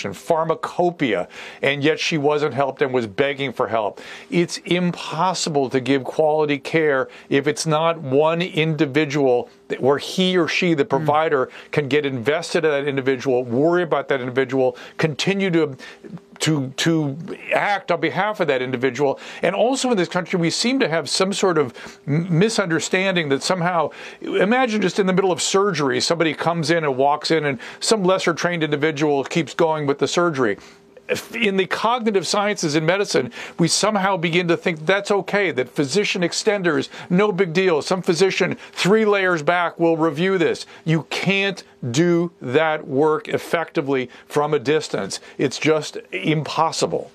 medication, pharmacopoeia, and yet she wasn't helped and was begging for help. It's impossible to give quality care if it's not one individual where he or she, the provider, can get invested in that individual, worry about that individual, continue to act on behalf of that individual. And also in this country, we seem to have some sort of misunderstanding that somehow, imagine just in the middle of surgery, somebody comes in and walks in and some lesser trained individual keeps going with the surgery. In the cognitive sciences in medicine, we somehow begin to think that's okay, that physician extenders, no big deal. Some physician 3 layers back will review this. You can't do that work effectively from a distance. It's just impossible.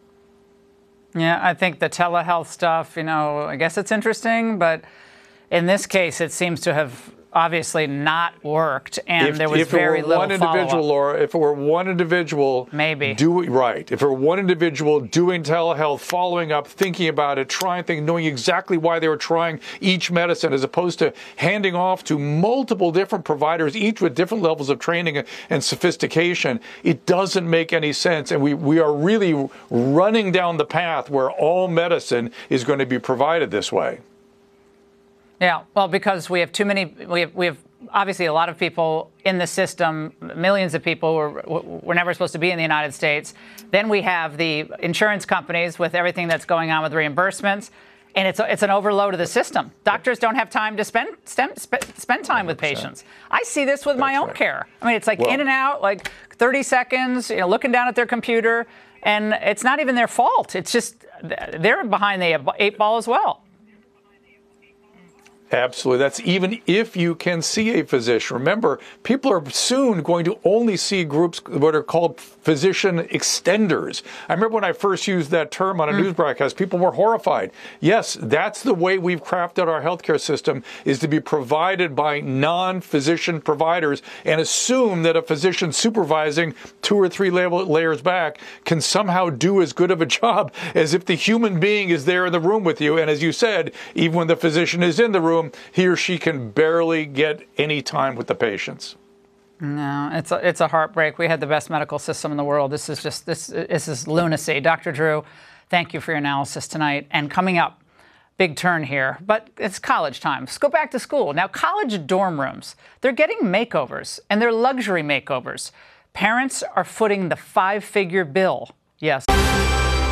Yeah, I think the telehealth stuff, I guess it's interesting, but in this case, it seems to have obviously not worked, and there was very little follow-up. Laura, if it were one individual, maybe if it were one individual doing telehealth, following up, thinking about it, knowing exactly why they were trying each medicine, as opposed to handing off to multiple different providers, each with different levels of training and sophistication, it doesn't make any sense. And we are really running down the path where all medicine is going to be provided this way. Yeah, well, because we have too many, we have obviously a lot of people in the system, millions of people who were never supposed to be in the United States. Then we have the insurance companies with everything that's going on with reimbursements, and it's an overload of the system. Doctors don't have time to spend time with patients. I see this with my own care. I mean, it's like in and out, like 30 seconds, looking down at their computer, and it's not even their fault. It's just they're behind the 8 ball as well. Absolutely. That's even if you can see a physician. Remember, people are soon going to only see groups what are called physician extenders. I remember when I first used that term on a news broadcast, people were horrified. Yes, that's the way we've crafted our healthcare system, is to be provided by non-physician providers, and assume that a physician supervising 2 or 3 layers back can somehow do as good of a job as if the human being is there in the room with you. And as you said, even when the physician is in the room, he or she can barely get any time with the patients. No, it's a heartbreak. We had the best medical system in the world. This is lunacy. Dr. Drew, thank you for your analysis tonight. And coming up, big turn here, but it's college time. Let's go back to school. Now, college dorm rooms, they're getting makeovers, and they're luxury makeovers. Parents are footing the 5-figure bill. Yes.